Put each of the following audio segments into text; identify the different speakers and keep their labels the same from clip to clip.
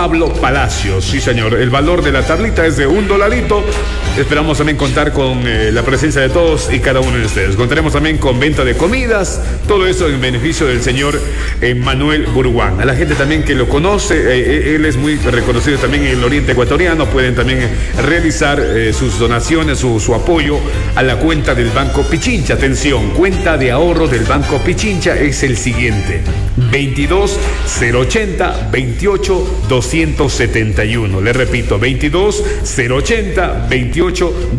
Speaker 1: Pablo Palacios. Sí, señor. El valor de la tablita es de $1. Esperamos también contar con la presencia de todos y cada uno de ustedes. Contaremos también con venta de comidas, todo eso en beneficio del señor Manuel Burguán. A la gente también que lo conoce, él es muy reconocido también en el oriente ecuatoriano. Pueden también realizar sus donaciones, su apoyo a la cuenta del Banco Pichincha. Atención, cuenta de ahorro del Banco Pichincha es el siguiente: 22 080 28 271. Le repito, 22 080 28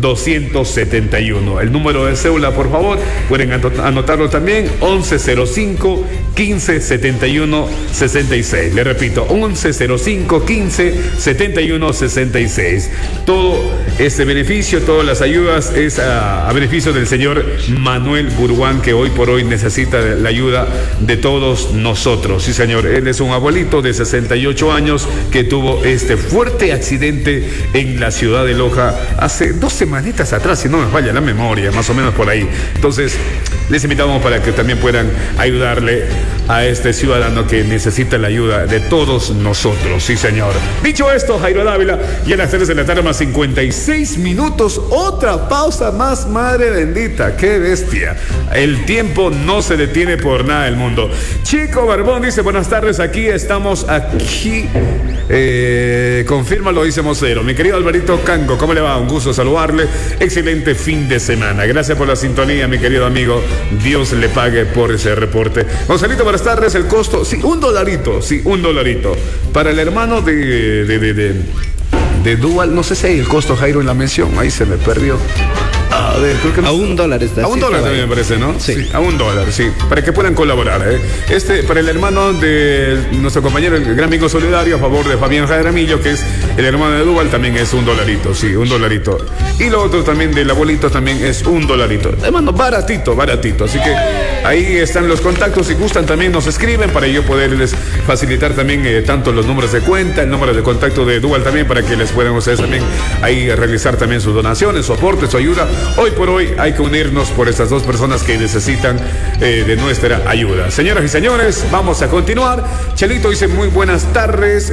Speaker 1: 271. El número de cédula, por favor, pueden anotarlo también: 1105 15 71 66. Le repito, 1105 15 71 66. Todo este beneficio, todas las ayudas es a beneficio del señor Manuel Burguán, que hoy por hoy necesita la ayuda de todos nosotros. Sí, señor, él es un abuelito de 68 años que tuvo este fuerte accidente en la ciudad de Loja hace 2 semanitas atrás, si no me falla la memoria, más o menos por ahí. Entonces, les invitamos para que también puedan ayudarle a este ciudadano que necesita la ayuda de todos nosotros. Sí, señor. Dicho esto, Jairo Dávila, y a las 3 de la tarde más 56 minutos, otra pausa más, madre bendita, qué bestia. El tiempo no se detiene por nada del mundo. Chico Barbón dice: buenas tardes, estamos aquí. Confírmalo, dice Mocero. Mi querido Alvarito Cango, ¿cómo le va? Un gusto saludarle. Excelente fin de semana. Gracias por la sintonía, mi querido amigo. Dios le pague por ese reporte. Gonzalito, buenas tardes. El costo, sí, $1. Sí, $1. Para el hermano de Dual, no sé si hay el costo, Jairo, en la mención. Ahí se me perdió. A ver, creo que no.
Speaker 2: A $1 está.
Speaker 1: A $1 también me parece, ¿no?
Speaker 2: Sí.
Speaker 1: A $1, sí. Para que puedan colaborar, para el hermano de nuestro compañero, el gran amigo solidario, a favor de Fabián Jaramillo, que es el hermano de Duval, también es $1, sí, $1. Y lo otro también del abuelito también es $1. Hermano, baratito. Así que ahí están los contactos. Si gustan, también nos escriben para yo poderles facilitar también tanto los números de cuenta, el número de contacto de Duval también, para que les puedan ustedes también ahí realizar también sus donaciones, su aporte, su ayuda. Hoy por hoy hay que unirnos por estas dos personas que necesitan de nuestra ayuda. Señoras y señores, vamos a continuar. Chelito dice: muy buenas tardes.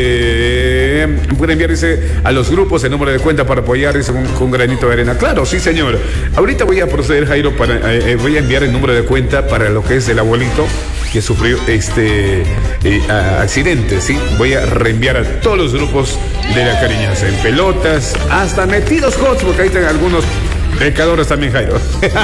Speaker 1: Puede enviar, dice, a los grupos el número de cuenta para apoyar, dice, con granito de arena. Claro, sí, señor. Ahorita voy a proceder, Jairo, voy a enviar el número de cuenta para lo que es el abuelito que sufrió este accidente, ¿sí? Voy a reenviar a todos los grupos de La Cariñosa, en pelotas, hasta metidos hots, porque ahí están algunos pecadores también, Jairo.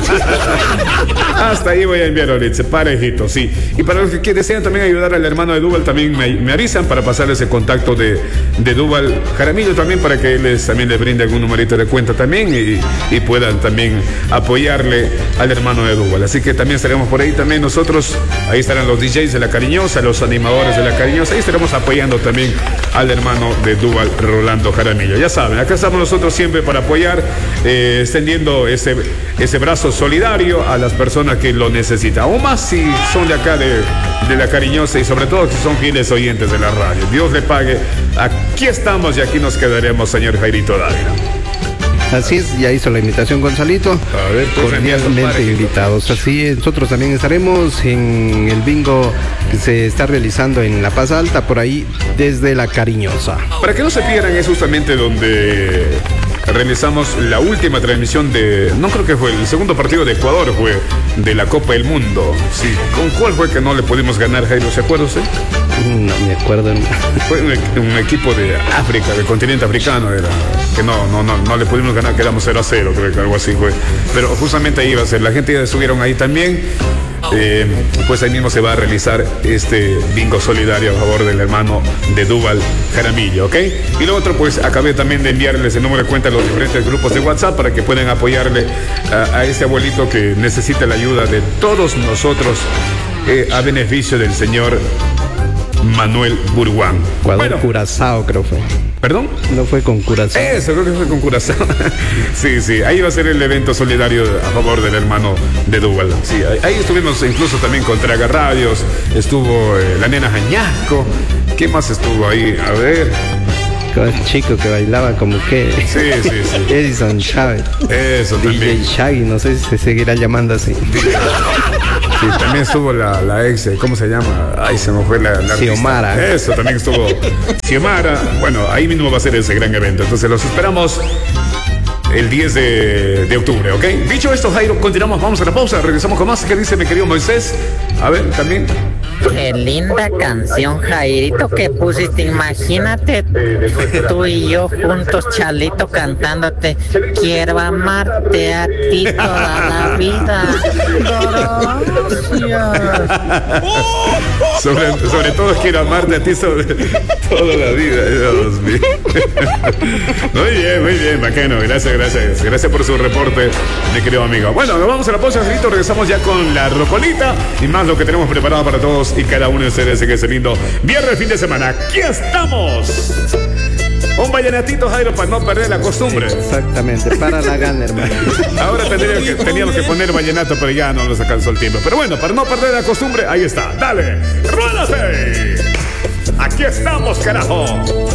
Speaker 1: Hasta ahí voy a enviar ahorita, parejito, sí. Y para los que desean también ayudar al hermano de Duval, también me avisan para pasarles el contacto de Duval Jaramillo también, para que él también les brinde algún numerito de cuenta también y puedan también apoyarle al hermano de Duval. Así que también estaremos por ahí también nosotros. Ahí estarán los DJs de La Cariñosa, los animadores de La Cariñosa. Ahí estaremos apoyando también al hermano de Duval, Rolando Jaramillo. Ya saben, acá estamos nosotros siempre para apoyar, extendiendo ese brazo solidario a las personas que lo necesitan, aún más si son de acá de La Cariñosa, y sobre todo si son fieles oyentes de la radio. Dios le pague. Aquí estamos y aquí nos quedaremos, señor Jairito Dávila.
Speaker 2: Así es, ya hizo la invitación Gonzalito.
Speaker 1: A ver,
Speaker 2: cordialmente invitados. Así nosotros también estaremos en el bingo que se está realizando en La Paz Alta, por ahí desde La Cariñosa.
Speaker 1: Para que no se pierdan, es justamente donde realizamos la última transmisión no creo que fue el segundo partido de Ecuador, fue de la Copa del Mundo. Sí, ¿con cuál fue que no le pudimos ganar, Jairo? ¿Se acuerda usted?
Speaker 2: No me acuerdo.
Speaker 1: Fue un equipo de África, del continente africano, era que no le pudimos ganar, quedamos 0-0, creo que algo así fue. Pero justamente ahí iba a ser, la gente ya estuvieron ahí también. Pues ahí mismo se va a realizar este bingo solidario a favor del hermano de Duval Jaramillo, ¿ok? Y lo otro, pues acabé también de enviarles el número de cuenta a los diferentes grupos de WhatsApp para que puedan apoyarle a este abuelito que necesita la ayuda de todos nosotros, a beneficio del señor Manuel Burguán.
Speaker 2: Bueno, Curazao creo fue.
Speaker 1: ¿Perdón?
Speaker 2: No fue con Curazao.
Speaker 1: Eso, creo que fue con Curazao. Sí, ahí va a ser el evento solidario a favor del hermano de Duval. Sí, ahí estuvimos incluso también con Traga Radios, estuvo la nena Jañasco. ¿Qué más estuvo ahí? A ver.
Speaker 2: Con el chico que bailaba como que
Speaker 1: Sí.
Speaker 2: Edison Chávez.
Speaker 1: Eso
Speaker 2: DJ
Speaker 1: también.
Speaker 2: Shaggy, no sé si se seguirá llamando así.
Speaker 1: Sí, también estuvo la ex, ¿cómo se llama? Ay, se me fue la artista.
Speaker 2: Xiomara.
Speaker 1: Eso, también estuvo Xiomara. Bueno, ahí mismo va a ser ese gran evento. Entonces los esperamos el 10 de octubre, ¿ok? Dicho esto, Jairo, continuamos, vamos a la pausa, regresamos con más. ¿Qué dice mi querido Moisés? A ver, también.
Speaker 3: Qué linda canción, Jairito, que pusiste. Imagínate tú y yo juntos, Chalito, cantándote. Quiero amarte a ti toda la vida. Gracias.
Speaker 1: Sobre todo quiero amarte a ti sobre toda la vida. Dios mío. Muy bien, bacano. Gracias por su reporte, mi querido amigo. Bueno, nos vamos a la pausa, Jairito, regresamos ya con la rocolita y más lo que tenemos preparado para todos y cada uno de ustedes en ese lindo viernes, fin de semana. ¡Aquí estamos! Un vallenatito, Jairo, para no perder la costumbre.
Speaker 2: Exactamente, para la gana, hermano.
Speaker 1: Ahora teníamos que poner vallenato, pero ya no nos alcanzó el tiempo. Pero bueno, para no perder la costumbre, ahí está. ¡Dale! ¡Ruédate! ¡Aquí estamos, carajo!